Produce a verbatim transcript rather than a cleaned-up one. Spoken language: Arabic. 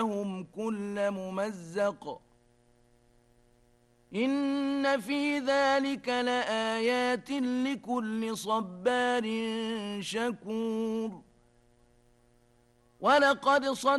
وجعلناهم كل ممزق إن في ذلك لآيات لكل صبار شكور ولقد صدق